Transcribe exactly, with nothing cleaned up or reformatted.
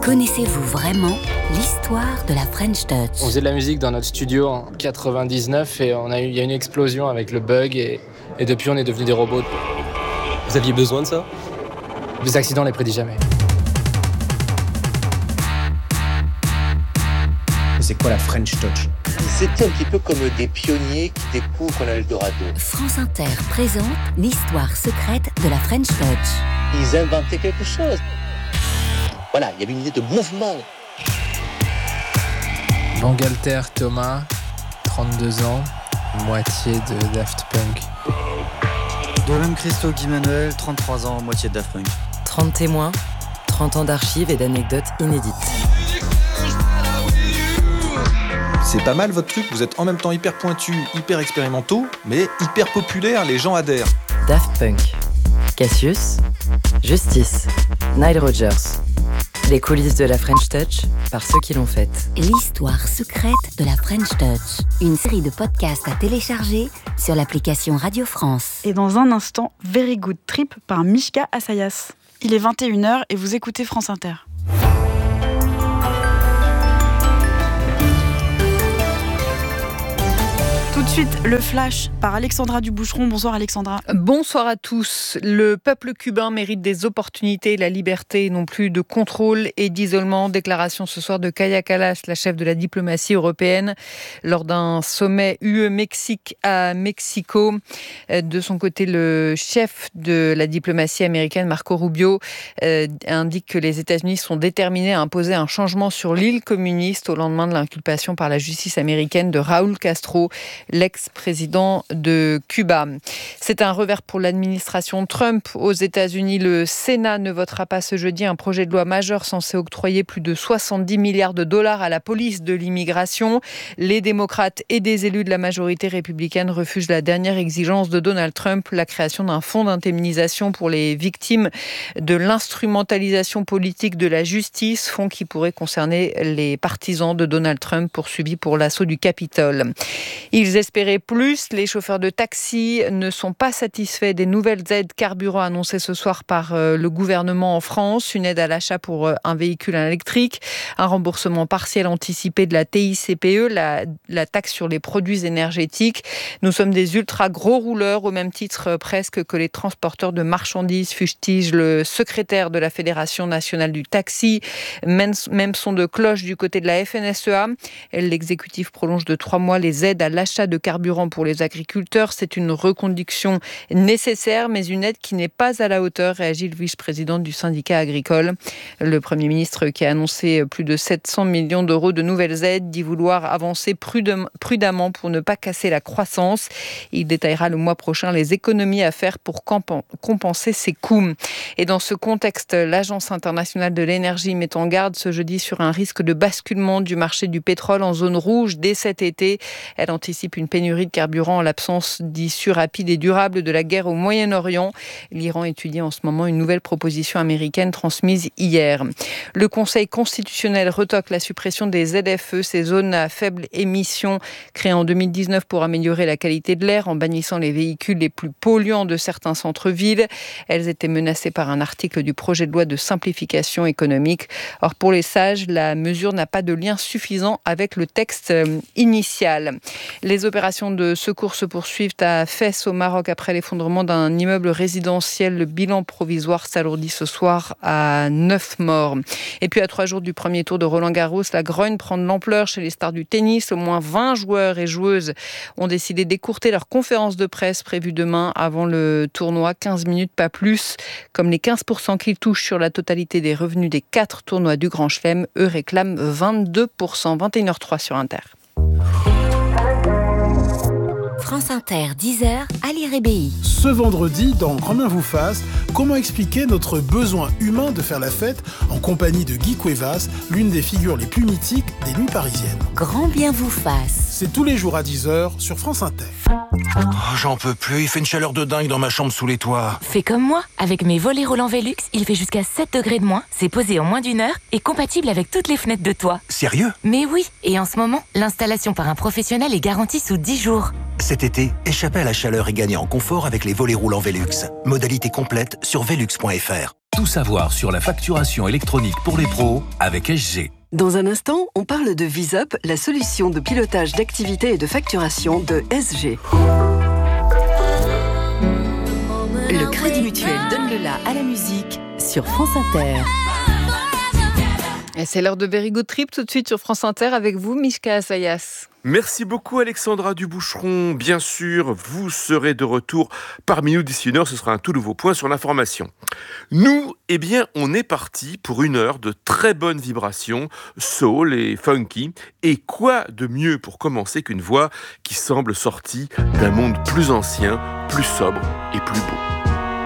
Connaissez-vous vraiment l'histoire de la French Touch ? On faisait de la musique dans notre studio en quatre-vingt-dix-neuf et on a eu, il y a eu une explosion avec le bug et, et depuis on est devenus des robots. Vous aviez besoin de ça ? Les accidents, on les prédit jamais. C'est quoi la French Touch ? C'était un petit peu comme des pionniers qui découvrent l'Eldorado. France Inter présente l'histoire secrète de la French Touch. Ils inventaient quelque chose. Voilà, il y avait une idée de mouvement. Bangalter Thomas, trente-deux ans, moitié de Daft Punk. Dolan Christo Guy Manuel, trente-trois ans, moitié de Daft Punk. trente témoins, trente ans d'archives et d'anecdotes inédites. C'est pas mal votre truc, vous êtes en même temps hyper pointus, hyper expérimentaux, mais hyper populaires, les gens adhèrent. Daft Punk, Cassius, Justice, Nile Rodgers. Les coulisses de la French Touch par ceux qui l'ont faite. L'histoire secrète de la French Touch. Une série de podcasts à télécharger sur l'application Radio France. Et dans un instant, Very Good Trip par Mishka Assayas. Il est vingt et une heures et vous écoutez France Inter. Tout de suite, le flash par Alexandra Duboucheron. Bonsoir Alexandra. Bonsoir à tous. Le peuple cubain mérite des opportunités, la liberté, non plus de contrôle et d'isolement. Déclaration ce soir de Kaja Kallas, la chef de la diplomatie européenne, lors d'un sommet U E-Mexique à Mexico. De son côté, le chef de la diplomatie américaine, Marco Rubio, euh, indique que les États-Unis sont déterminés à imposer un changement sur l'île communiste au lendemain de l'inculpation par la justice américaine de Raúl Castro, l'ex-président de Cuba. C'est un revers pour l'administration Trump. Aux États-Unis, le Sénat ne votera pas ce jeudi un projet de loi majeur censé octroyer plus de soixante-dix milliards de dollars à la police de l'immigration. Les démocrates et des élus de la majorité républicaine refusent la dernière exigence de Donald Trump, la création d'un fonds d'indemnisation pour les victimes de l'instrumentalisation politique de la justice, fonds qui pourrait concerner les partisans de Donald Trump poursuivis pour l'assaut du Capitole. Ils espéraient plus. Les chauffeurs de taxi ne sont pas satisfaits des nouvelles aides carburant annoncées ce soir par le gouvernement en France. Une aide à l'achat pour un véhicule électrique, un remboursement partiel anticipé de la T I C P E, la, la taxe sur les produits énergétiques. Nous sommes des ultra gros rouleurs, au même titre presque que les transporteurs de marchandises, fustige le secrétaire de la Fédération nationale du taxi. Même, même son de cloche du côté de la F N S E A. L'exécutif prolonge de trois mois les aides à l'achat de carburant pour les agriculteurs. C'est une reconduction nécessaire, mais une aide qui n'est pas à la hauteur, réagit le vice-président du syndicat agricole. Le Premier ministre, qui a annoncé plus de sept cents millions d'euros de nouvelles aides, dit vouloir avancer prudemment pour ne pas casser la croissance. Il détaillera le mois prochain les économies à faire pour compenser ces coûts. Et dans ce contexte, l'Agence internationale de l'énergie met en garde ce jeudi sur un risque de basculement du marché du pétrole en zone rouge dès cet été. Elle anticipe une pénurie de carburant en l'absence d'issue rapide et durable de la guerre au Moyen-Orient. L'Iran étudie en ce moment une nouvelle proposition américaine transmise hier. Le Conseil constitutionnel retoque la suppression des Z F E, ces zones à faible émission créées en deux mille dix-neuf pour améliorer la qualité de l'air en bannissant les véhicules les plus polluants de certains centres-villes. Elles étaient menacées par un article du projet de loi de simplification économique. Or, pour les sages, la mesure n'a pas de lien suffisant avec le texte initial. Les opérations de secours se poursuivent à Fès au Maroc après l'effondrement d'un immeuble résidentiel. Le bilan provisoire s'alourdit ce soir à neuf morts. Et puis à trois jours du premier tour de Roland-Garros, la grogne prend de l'ampleur chez les stars du tennis. Au moins vingt joueurs et joueuses ont décidé d'écourter leur conférence de presse prévue demain avant le tournoi. quinze minutes, pas plus. Comme les quinze pour cent qu'ils touchent sur la totalité des revenus des quatre tournois du Grand Chelem, eux réclament vingt-deux pour cent. vingt et une heures zéro trois sur Inter. France Inter, dix heures, Ali Rébéi. Ce vendredi, dans Grand bien vous fasse, comment expliquer notre besoin humain de faire la fête en compagnie de Guy Cuevas, l'une des figures les plus mythiques des nuits parisiennes. Grand bien vous fasse. C'est tous les jours à dix heures sur France Inter. Oh, j'en peux plus, il fait une chaleur de dingue dans ma chambre sous les toits. Fais comme moi, avec mes volets roulants Velux, il fait jusqu'à sept degrés de moins, c'est posé en moins d'une heure et compatible avec toutes les fenêtres de toit. Sérieux ? Mais oui, et en ce moment, l'installation par un professionnel est garantie sous dix jours. Cet été, échappez à la chaleur et gagnez en confort avec les volets roulants Velux. Modalité complète sur velux point f r. Tout savoir sur la facturation électronique pour les pros avec S G. Dans un instant, on parle de VisUp, la solution de pilotage d'activité et de facturation de S G. Le Crédit Mutuel donne le la à la musique sur France Inter. Et c'est l'heure de Very Good Trip tout de suite sur France Inter avec vous, Mishka Assayas. Merci beaucoup Alexandra Duboucheron. Bien sûr, vous serez de retour parmi nous d'ici une heure. Ce sera un tout nouveau point sur l'information. Nous, eh bien, on est parti pour une heure de très bonnes vibrations, soul et funky. Et quoi de mieux pour commencer qu'une voix qui semble sortie d'un monde plus ancien, plus sobre et plus beau.